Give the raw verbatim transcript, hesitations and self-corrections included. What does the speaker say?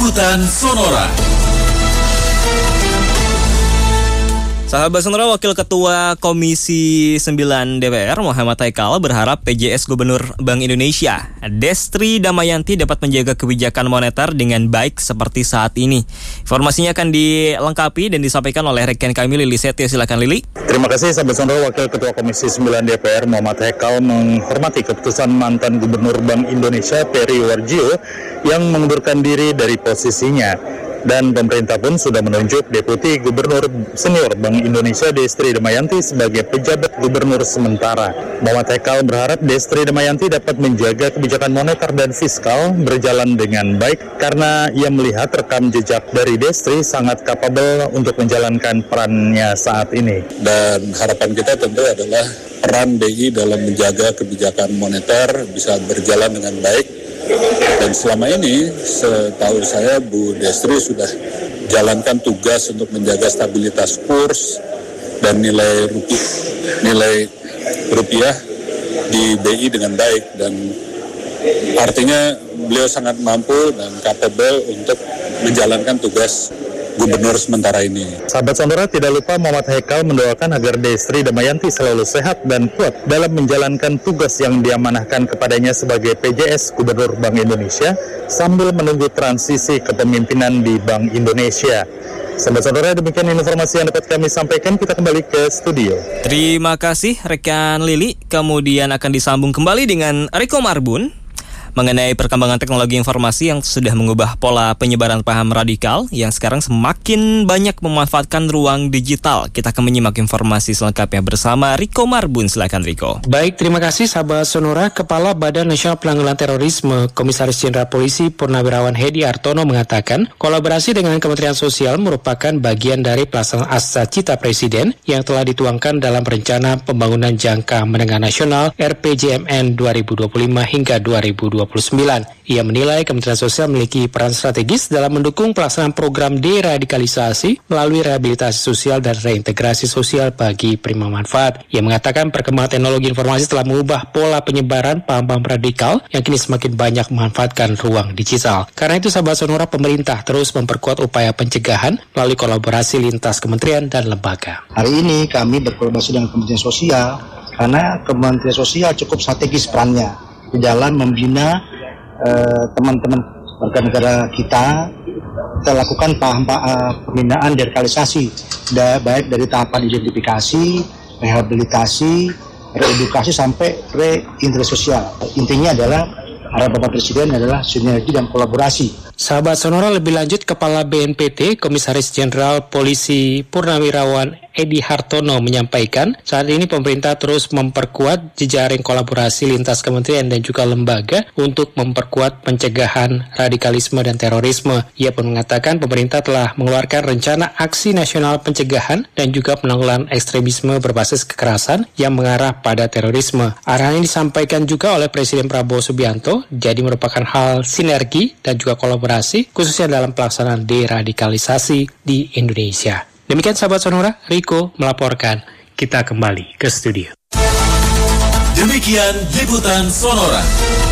Liputan Sonora. Sahabat Sonora, Wakil Ketua Komisi sembilan D P R Muhammad Haikal berharap P J S Gubernur Bank Indonesia Destri Damayanti dapat menjaga kebijakan moneter dengan baik seperti saat ini. Informasinya akan dilengkapi dan disampaikan oleh rekan kami Lili Setia. Silakan Lili. Terima kasih sahabat Sonora. Wakil Ketua Komisi sembilan D P R Muhammad Haikal menghormati keputusan mantan Gubernur Bank Indonesia Peri Warjio yang mengundurkan diri dari posisinya. Dan pemerintah pun sudah menunjuk Deputi Gubernur Senior Bank Indonesia Destri Damayanti sebagai pejabat gubernur sementara. Muhammad Haikal berharap Destri Damayanti dapat menjaga kebijakan moneter dan fiskal berjalan dengan baik karena ia melihat rekam jejak dari Destri sangat kapabel untuk menjalankan perannya saat ini. Dan harapan kita tentu adalah peran B I dalam menjaga kebijakan moneter bisa berjalan dengan baik. Dan selama ini, setahu saya Bu Destri sudah jalankan tugas untuk menjaga stabilitas kurs dan nilai rupiah, nilai rupiah di B I dengan baik. Dan artinya beliau sangat mampu dan capable untuk menjalankan tugas gubernur sementara ini. Sahabat Sonora, tidak lupa Muhammad Haikal mendoakan agar Destri Damayanti selalu sehat dan kuat dalam menjalankan tugas yang diamanahkan kepadanya sebagai P J S Gubernur Bank Indonesia sambil menunggu transisi kepemimpinan di Bank Indonesia. Sahabat Sonora, demikian informasi yang dapat kami sampaikan. Kita kembali ke studio. Terima kasih rekan Lili. Kemudian akan disambung kembali dengan Riko Marbun mengenai perkembangan teknologi informasi yang sudah mengubah pola penyebaran paham radikal yang sekarang semakin banyak memanfaatkan ruang digital. Kita akan menyimak informasi selengkapnya bersama Riko Marbun. Silakan Riko. Baik, terima kasih sahabat Sonora. Kepala Badan Nasional Penanggulangan Terorisme Komisaris Jenderal Polisi Purnawirawan Hedi Hartono mengatakan kolaborasi dengan Kementerian Sosial merupakan bagian dari pelaksanaan Asas Cita Presiden yang telah dituangkan dalam Rencana Pembangunan Jangka Menengah Nasional R P J M N dua ribu dua puluh lima hingga dua ribu dua puluh sembilan. Ia menilai Kementerian Sosial memiliki peran strategis dalam mendukung pelaksanaan program deradikalisasi melalui rehabilitasi sosial dan reintegrasi sosial bagi penerima manfaat. Ia mengatakan perkembangan teknologi informasi telah mengubah pola penyebaran paham-paham radikal yang kini semakin banyak memanfaatkan ruang digital. Karena itu sahabat Sonora, pemerintah terus memperkuat upaya pencegahan melalui kolaborasi lintas kementerian dan lembaga. Hari ini kami berkolaborasi dengan Kementerian Sosial karena Kementerian Sosial cukup strategis perannya di dalam membina eh, teman-teman warga negara kita. Kita lakukan paham uh, pembinaan deradikalisasi, da, baik dari tahapan identifikasi, rehabilitasi, reedukasi sampai reintegrasi sosial. Intinya adalah arahan Bapak Presiden adalah sinergi dan kolaborasi. Sahabat Sonora, lebih lanjut Kepala B N P T Komisaris Jenderal Polisi Purnawirawan Hedi Hartono menyampaikan saat ini pemerintah terus memperkuat jejaring kolaborasi lintas kementerian dan juga lembaga untuk memperkuat pencegahan radikalisme dan terorisme. Ia pun mengatakan pemerintah telah mengeluarkan rencana aksi nasional pencegahan dan juga penanggulangan ekstremisme berbasis kekerasan yang mengarah pada terorisme. Arahan ini disampaikan juga oleh Presiden Prabowo Subianto, jadi merupakan hal sinergi dan juga kolaborasi khususnya dalam pelaksanaan deradikalisasi di Indonesia. Demikian sahabat Sonora, Riko melaporkan. Kita kembali ke studio. Demikian Liputan Sonora.